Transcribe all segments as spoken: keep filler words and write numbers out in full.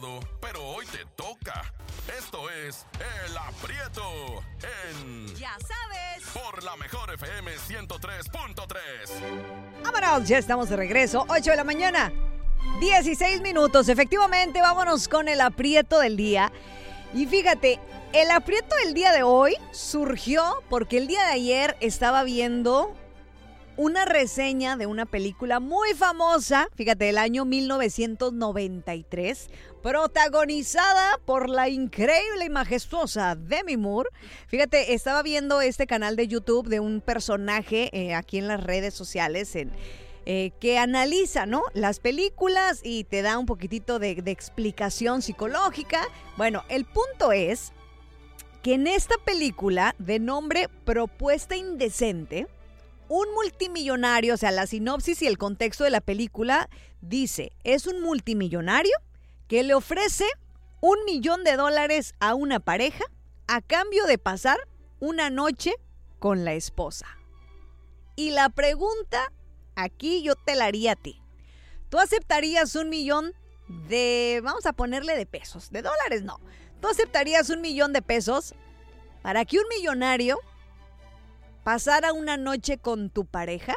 Pero hoy te toca. Esto es El Aprieto en... Ya sabes. Por la mejor F M ciento tres punto tres. Vámonos, ya estamos de regreso. ocho de la mañana, dieciséis minutos. Efectivamente, vámonos con el aprieto del día. Y fíjate, el aprieto del día de hoy surgió porque el día de ayer estaba viendo una reseña de una película muy famosa, fíjate, del año mil novecientos noventa y tres, protagonizada por la increíble y majestuosa Demi Moore. Fíjate, estaba viendo este canal de YouTube de un personaje eh, aquí en las redes sociales en, eh, que analiza, ¿no?, las películas y te da un poquitito de, de explicación psicológica. Bueno, el punto es que en esta película de nombre Propuesta Indecente, un multimillonario, o sea, la sinopsis y el contexto de la película dice, es un multimillonario que le ofrece un millón de dólares a una pareja a cambio de pasar una noche con la esposa. Y la pregunta aquí yo te la haría a ti. ¿Tú aceptarías un millón de, vamos a ponerle de pesos, de dólares no? ¿Tú aceptarías un millón de pesos para que un millonario pasara una noche con tu pareja?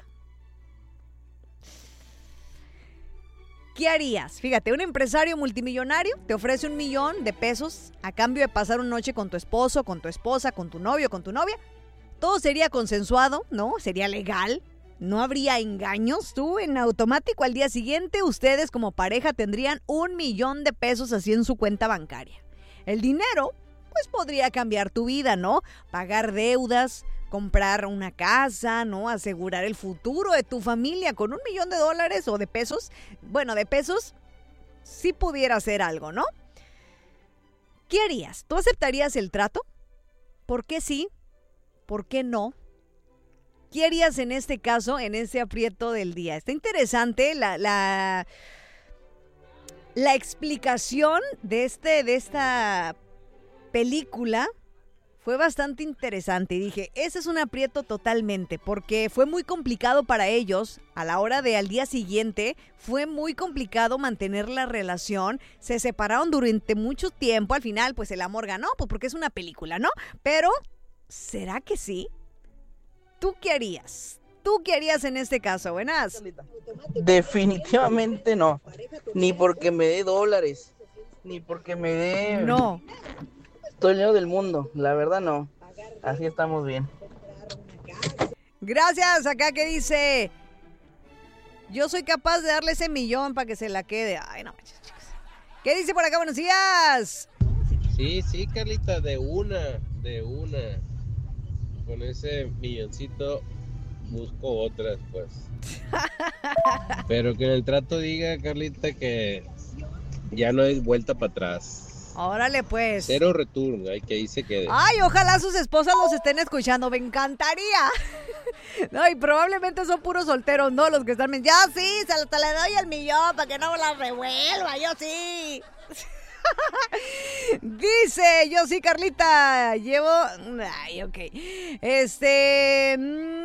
¿Qué harías? Fíjate, un empresario multimillonario te ofrece un millón de pesos a cambio de pasar una noche con tu esposo, con tu esposa, con tu novio, con tu novia. Todo sería consensuado, ¿no? Sería legal. No habría engaños. Tú en automático al día siguiente ustedes como pareja tendrían un millón de pesos así en su cuenta bancaria. El dinero pues podría cambiar tu vida, ¿no? Pagar deudas, comprar una casa, ¿no? Asegurar el futuro de tu familia con un millón de dólares o de pesos. Bueno, de pesos sí pudiera hacer algo, ¿no? ¿Qué harías? ¿Tú aceptarías el trato? ¿Por qué sí? ¿Por qué no? ¿Qué harías en este caso, en ese aprieto del día? Está interesante la, la, la explicación de, este, de esta película. Fue bastante interesante y dije, ese es un aprieto totalmente, porque fue muy complicado para ellos a la hora de al día siguiente, fue muy complicado mantener la relación, se separaron durante mucho tiempo, al final pues el amor ganó, pues porque es una película, ¿no? Pero, ¿será que sí? ¿Tú qué harías? ¿Tú qué harías en este caso? Buenas. Definitivamente no, ni porque me dé dólares, ni porque me dé... No. Todo el dinero del mundo, la verdad no. Así estamos bien. Gracias, acá que dice, yo soy capaz de darle ese millón para que se la quede. Ay, no manches, chicos. ¿Qué dice por acá? Buenos días. Sí, sí, Carlita, de una, de una. Con ese milloncito busco otras, pues. Pero que en el trato diga, Carlita, que ya no hay vuelta para atrás. Órale, pues. Cero return, hay que ahí se quede. Ay, ojalá sus esposas los estén escuchando, me encantaría. No, y probablemente son puros solteros, ¿no? Los que están... Yo sí, se lo, te le doy el millón para que no la revuelva, yo sí. Dice, yo sí, Carlita, llevo... Ay, ok. Este...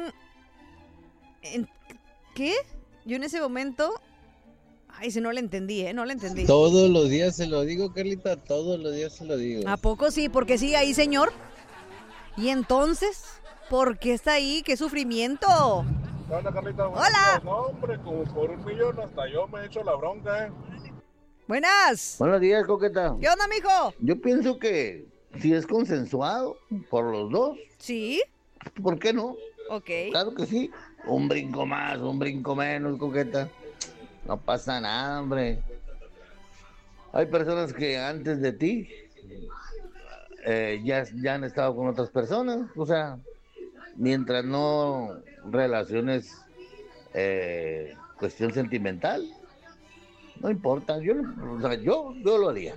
¿Qué? Yo en ese momento... Ay, si no le entendí, ¿eh? No le entendí. Todos los días se lo digo, Carlita, todos los días se lo digo. ¿A poco sí? ¿Por qué sigue ahí, señor? ¿Y entonces? ¿Por qué está ahí? ¡Qué sufrimiento! Hola, Carlita. Hola. No, hombre, como por un millón hasta yo me he hecho la bronca, ¿eh? Buenas. Buenos días, Coqueta. ¿Qué onda, mijo? Yo pienso que si es consensuado por los dos. ¿Sí? ¿Por qué no? Ok. Claro que sí. Un brinco más, un brinco menos, Coqueta. No pasa nada, hombre. Hay personas que antes de ti eh, ya, ya han estado con otras personas. O sea, mientras no relaciones eh, cuestión sentimental, no importa. Yo, o sea, yo, yo lo haría.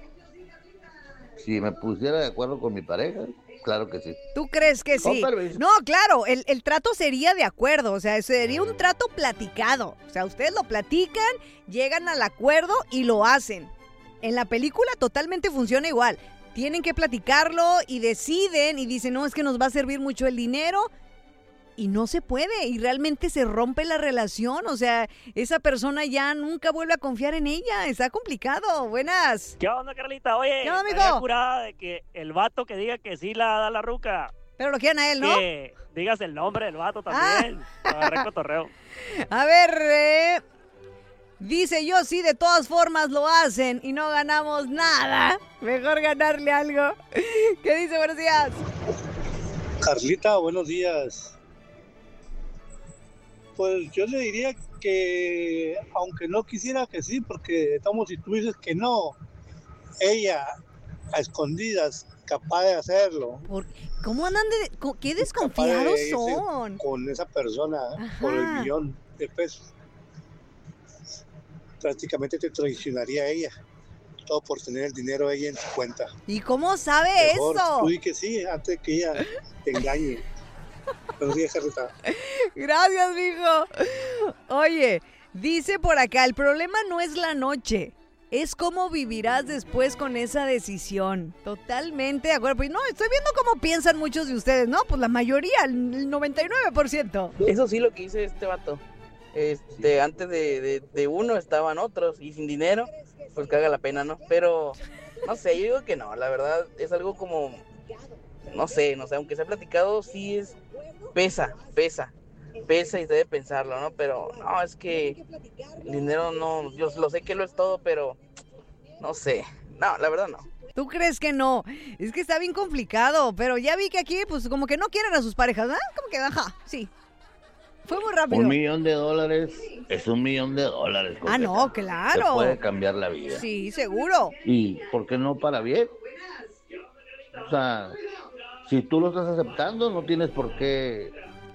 Si me pusiera de acuerdo con mi pareja, claro que sí. ¿Tú crees que sí? Oh, no, claro, el, el trato sería de acuerdo, o sea, sería un trato platicado. O sea, ustedes lo platican, llegan al acuerdo y lo hacen. En la película totalmente funciona igual. Tienen que platicarlo y deciden y dicen, no, es que nos va a servir mucho el dinero. y no se puede y realmente se rompe la relación. O sea, esa persona ya nunca vuelve a confiar en ella. Está complicado. Buenas. ¿Qué onda, Carlita? Oye, ¿Qué onda, amigo? estaría curada de que el vato que diga que sí la da la ruca. Pero lo quieren a él, ¿no? Que digas el nombre del vato también. Ah. Agarré cotorreo. A ver, eh, dice yo sí, de todas formas lo hacen y no ganamos nada. Mejor ganarle algo. ¿Qué dice? Buenos días. Carlita, buenos días. Pues yo le diría que, aunque no quisiera que sí, porque estamos, si tú dices que no, ella a escondidas capaz de hacerlo. ¿Por ¿Cómo andan de, co- qué capaz desconfiados de irse son? con esa persona Ajá. por el millón de pesos. Prácticamente te traicionaría a ella. Todo por tener el dinero ella en su cuenta. ¿Y cómo sabe Mejor eso? tú di que sí, antes de que ella te engañe. Buenos días, Carlita. Gracias, mijo. Oye, dice por acá, el problema no es la noche, es cómo vivirás después con esa decisión. Totalmente de acuerdo. Pues no, estoy viendo cómo piensan muchos de ustedes, ¿no? Pues la mayoría, el noventa y nueve por ciento. Eso sí lo que dice este vato. Este, antes de, de, de uno estaban otros y sin dinero, pues que haga la pena, ¿no? Pero, no sé, yo digo que no, la verdad es algo como, no sé, no sé, aunque se ha platicado, sí es, pesa, pesa, pesa y debe pensarlo, ¿no? Pero, no, es que el dinero no, yo lo sé que lo es todo, pero, no sé, no, la verdad no. ¿Tú crees que no? Es que está bien complicado, pero ya vi que aquí, pues como que no quieren a sus parejas, ¿ah? Como que, ajá, sí. Fue muy rápido. Un millón de dólares es un millón de dólares. Ah, no, Coqueta. claro. Te puede cambiar la vida. Sí, seguro. ¿Y por qué no para bien? O sea, si tú lo estás aceptando, no tienes por qué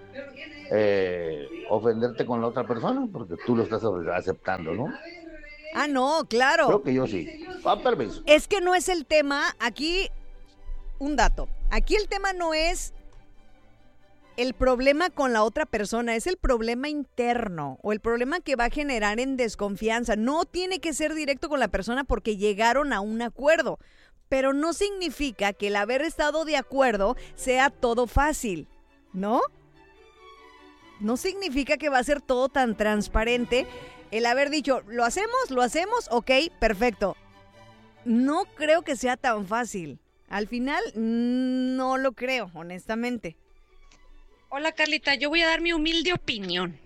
eh, ofenderte con la otra persona, porque tú lo estás aceptando, ¿no? Ah, no, claro. Creo que yo sí. Ah, permiso. Es que no es el tema, aquí, un dato. Aquí el tema no es el problema con la otra persona, es el problema interno o el problema que va a generar en desconfianza. No tiene que ser directo con la persona porque llegaron a un acuerdo, pero no significa que el haber estado de acuerdo sea todo fácil, ¿no? No significa que va a ser todo tan transparente el haber dicho, lo hacemos, lo hacemos, ok, perfecto. No creo que sea tan fácil. Al final, no lo creo, honestamente. Hola Carlita, yo voy a dar mi humilde opinión.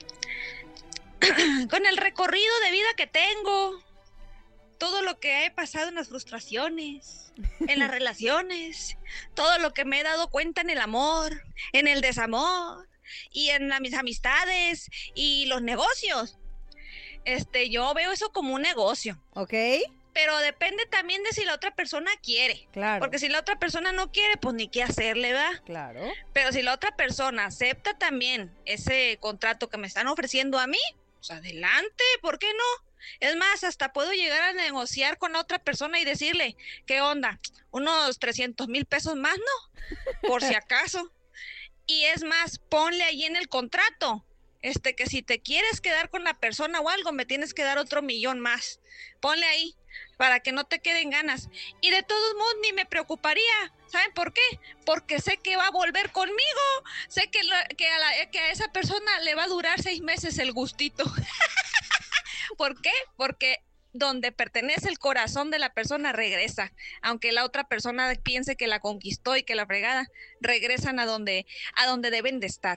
Con el recorrido de vida que tengo, todo lo que he pasado en las frustraciones, en las relaciones, todo lo que me he dado cuenta en el amor, en el desamor y en la, mis amistades y los negocios, este, yo veo eso como un negocio. ¿Ok? Pero depende también de si la otra persona quiere. Claro. Porque si la otra persona no quiere, pues ni qué hacerle, ¿verdad? Claro. Pero si la otra persona acepta también ese contrato que me están ofreciendo a mí, pues adelante, ¿por qué no? Es más, hasta puedo llegar a negociar con la otra persona y decirle, ¿qué onda? Unos trescientos mil pesos más, ¿no? Por si acaso. Y es más, ponle ahí en el contrato, este, que si te quieres quedar con la persona o algo, me tienes que dar otro millón más. Ponle ahí, para que no te queden ganas. Y de todos modos ni me preocuparía. ¿Saben por qué? Porque sé que va a volver conmigo. Sé que, la, que, a, la, que a esa persona le va a durar seis meses el gustito. ¿Por qué? Porque donde pertenece el corazón de la persona regresa. Aunque la otra persona piense que la conquistó y que la fregada, regresan a donde, a donde deben de estar.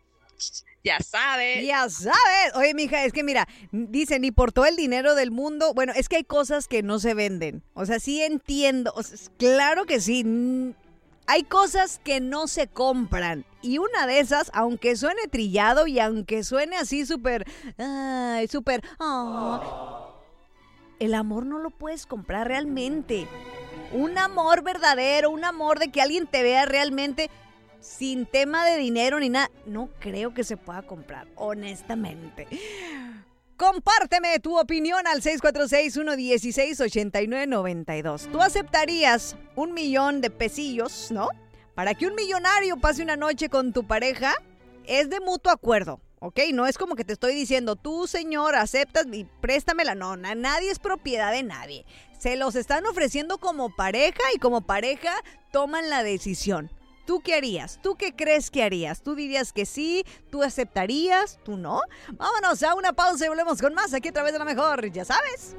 Ya sabes. Ya sabes. Oye, mija, es que mira, dicen, ni por todo el dinero del mundo. Bueno, es que hay cosas que no se venden. O sea, sí entiendo. O sea, claro que sí. Hay cosas que no se compran. Y una de esas, aunque suene trillado y aunque suene así súper, ay, súper, oh, el amor no lo puedes comprar realmente. Un amor verdadero, un amor de que alguien te vea realmente sin tema de dinero ni nada, no creo que se pueda comprar, honestamente. Compárteme tu opinión al seis cuatro seis, uno uno seis, ocho nueve nueve dos. ¿Tú aceptarías un millón de pesillos, no? Para que un millonario pase una noche con tu pareja, es de mutuo acuerdo, ¿ok? No es como que te estoy diciendo, tú, señor, aceptas y préstamela. No, nadie es propiedad de nadie. Se los están ofreciendo como pareja y como pareja toman la decisión. ¿Tú qué harías? ¿Tú qué crees que harías? ¿Tú dirías que sí? ¿Tú aceptarías? ¿Tú no? Vámonos a una pausa y volvemos con más aquí a través de La Mejor, ya sabes.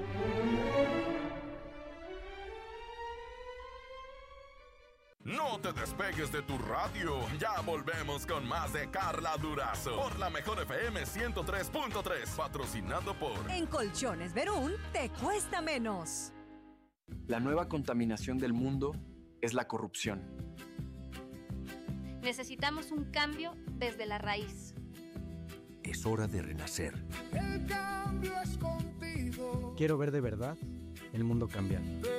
No te despegues de tu radio. Ya volvemos con más de Carla Durazo por La Mejor F M ciento tres punto tres, patrocinado por En Colchones Verún te cuesta menos. La nueva contaminación del mundo es la corrupción. Necesitamos un cambio desde la raíz. Es hora de renacer. El cambio es contigo. Quiero ver de verdad el mundo cambiar. De